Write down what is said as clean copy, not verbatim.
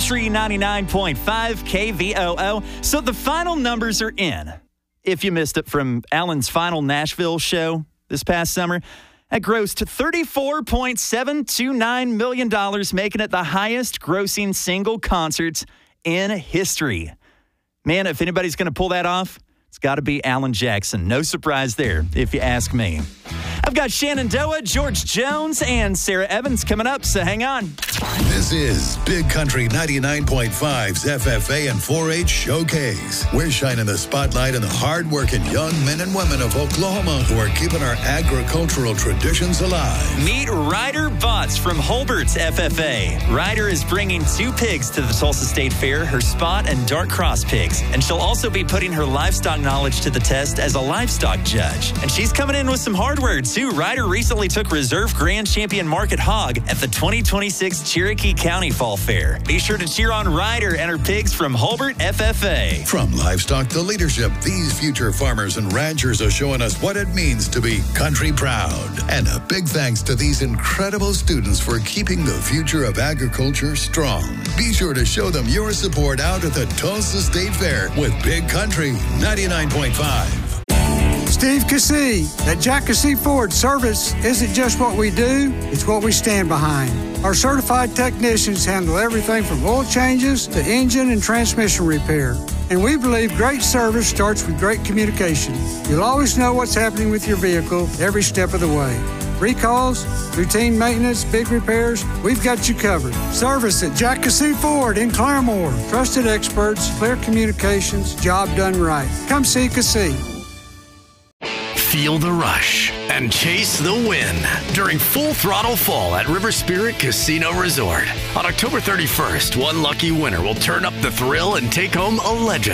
Country 99.5 KVOO. So the final numbers are in. If you missed it from Alan's final Nashville show this past summer, that grossed $34.729 million, making it the highest grossing single concert in history. Man, if anybody's going to pull that off, it's got to be Alan Jackson. No surprise there, if you ask me. I've got Shenandoah, George Jones, and Sarah Evans coming up, so hang on. This is Big Country 99.5's FFA and 4-H Showcase. We're shining the spotlight on the hard-working young men and women of Oklahoma who are keeping our agricultural traditions alive. Meet Ryder Botts from Holbert's FFA. Ryder is bringing 2 pigs to the Tulsa State Fair, her spot and dark cross pigs. And she'll also be putting her livestock knowledge to the test as a livestock judge. And she's coming in with some hardware, too. Ryder recently took Reserve Grand Champion Market Hog at the 2026 Cherokee County Fall Fair. Be sure to cheer on Ryder and her pigs from Holbert FFA. From livestock to leadership, these future farmers and ranchers are showing us what it means to be country proud. And a big thanks to these incredible students for keeping the future of agriculture strong. Be sure to show them your support out at the Tulsa State Fair with Big Country 99.5. Steve Cassey. At Jack Cassey Ford, service isn't just what we do, it's what we stand behind. Our certified technicians handle everything from oil changes to engine and transmission repair. And we believe great service starts with great communication. You'll always know what's happening with your vehicle every step of the way. Recalls, routine maintenance, big repairs, we've got you covered. Service at Jack Cassey Ford in Claremore. Trusted experts, clear communications, job done right. Come see Cassey. Feel the rush and chase the win during Full Throttle Fall at River Spirit Casino Resort. On October 31st, one lucky winner will turn up the thrill and take home a legend.